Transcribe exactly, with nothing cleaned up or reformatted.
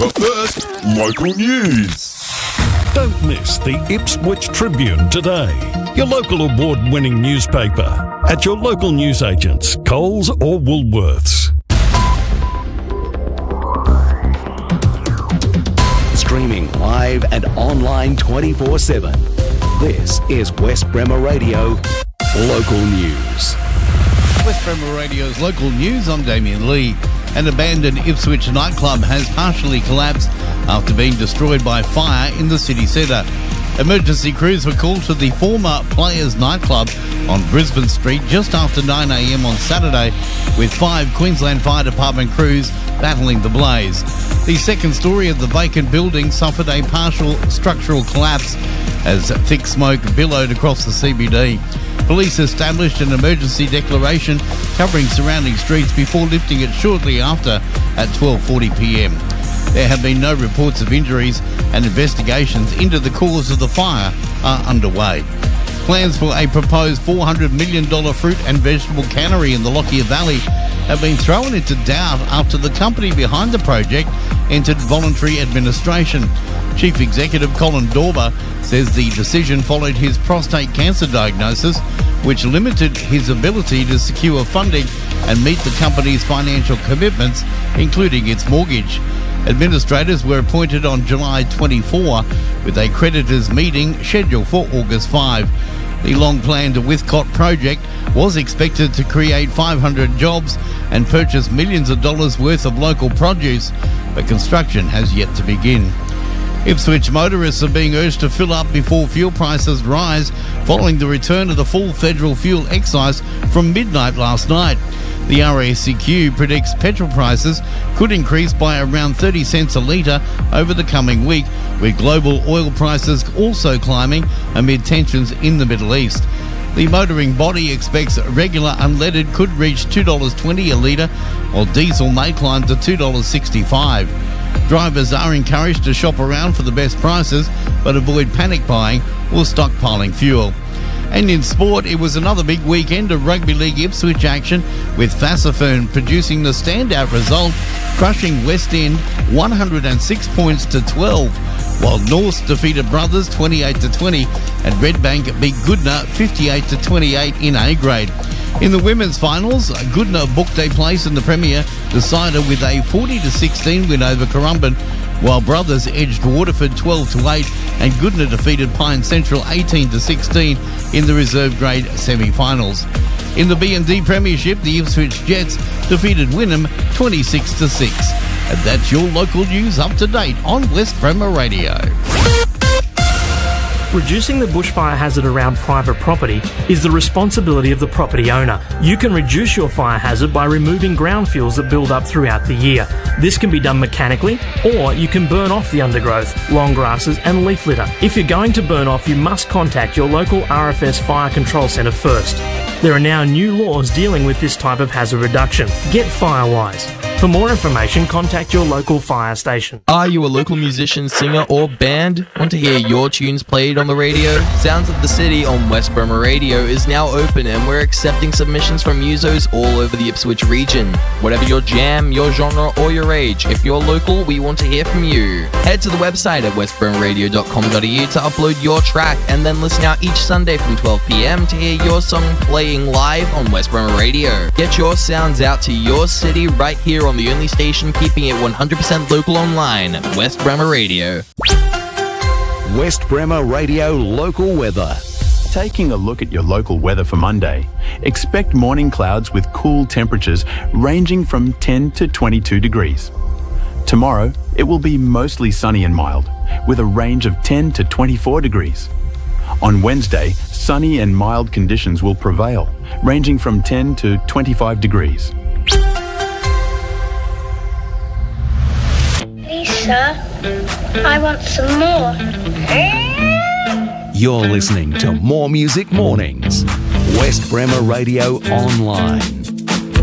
But first, local news. Don't miss the Ipswich Tribune today, your local award-winning newspaper, at your local newsagents, Coles or Woolworths. Streaming live and online twenty-four seven. This is West Bremer Radio Local News. West Bremer Radio's Local News, I'm Damien Lee. An abandoned Ipswich nightclub has partially collapsed after being destroyed by fire in the city centre. Emergency crews were called to the former Players nightclub on Brisbane Street just after nine a m on Saturday, with five Queensland Fire Department crews battling the blaze. The second story of the vacant building suffered a partial structural collapse as thick smoke billowed across the C B D. Police established an emergency declaration covering surrounding streets before lifting it shortly after at twelve forty p m. There have been no reports of injuries and investigations into the cause of the fire are underway. Plans for a proposed four hundred million dollars fruit and vegetable cannery in the Lockyer Valley have been thrown into doubt after the company behind the project entered voluntary administration. Chief Executive Colin Dorber says the decision followed his prostate cancer diagnosis, which limited his ability to secure funding and meet the company's financial commitments, including its mortgage. Administrators were appointed on July twenty-fourth, with a creditors' meeting scheduled for August fifth. The long-planned Withcott project was expected to create five hundred jobs and purchase millions of dollars worth of local produce, but construction has yet to begin. Ipswich motorists are being urged to fill up before fuel prices rise following the return of the full federal fuel excise from midnight last night. The R A C Q predicts petrol prices could increase by around thirty cents a litre over the coming week, with global oil prices also climbing amid tensions in the Middle East. The motoring body expects regular unleaded could reach two dollars twenty a litre, while diesel may climb to two dollars sixty-five. Drivers are encouraged to shop around for the best prices, but avoid panic buying or stockpiling fuel. And in sport, it was another big weekend of Rugby League Ipswich action, with Fassifern producing the standout result, crushing West End one hundred six points to twelve, while Norths defeated Brothers twenty-eight to twenty and Redbank beat Goodna fifty-eight to twenty-eight in A grade. In the women's finals, Goodna booked a place in the Premier decider with a forty to sixteen win over Currumbin, while Brothers edged Waterford twelve to eight and Goodna defeated Pine Central eighteen to sixteen in the reserve grade semi-finals. In the B and D Premiership, the Ipswich Jets defeated Wynnum twenty-six to six. And that's your local news up to date on West Bremer Radio. Reducing the bushfire hazard around private property is the responsibility of the property owner. You can reduce your fire hazard by removing ground fuels that build up throughout the year. This can be done mechanically, or you can burn off the undergrowth, long grasses and leaf litter. If you're going to burn off, you must contact your local R F S Fire Control Centre first. There are now new laws dealing with this type of hazard reduction. Get Firewise. For more information, contact your local fire station. Are you a local musician, singer or band? Want to hear your tunes played on the radio? Sounds of the City on West Bremer Radio is now open and we're accepting submissions from musos all over the Ipswich region. Whatever your jam, your genre or your age, if you're local, we want to hear from you. Head to the website at west bremer radio dot com dot a u to upload your track and then listen out each Sunday from twelve p m to hear your song playing live on West Bremer Radio. Get your sounds out to your city right here on the only station keeping it one hundred percent local online, West Bremer Radio. West Bremer Radio Local Weather. Taking a look at your local weather for Monday, expect morning clouds with cool temperatures ranging from ten to twenty-two degrees. Tomorrow, it will be mostly sunny and mild, with a range of ten to twenty-four degrees. On Wednesday, sunny and mild conditions will prevail, ranging from ten to twenty-five degrees. Lisa, I want some more. You're listening to More Music Mornings. West Bremer Radio Online.